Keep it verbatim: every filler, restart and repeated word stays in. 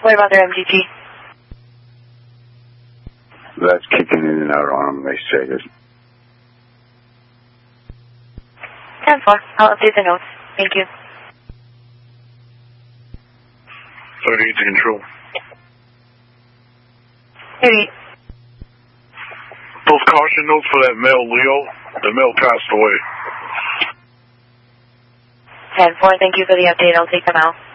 What about their M G T? That's kicking in and out on them, they say. ten four. I'll update the notes. Thank you. thirty-eight to control. thirty-eight. Those caution notes for that male Leo, the male passed away. ten four, thank you for the update. I'll take them out.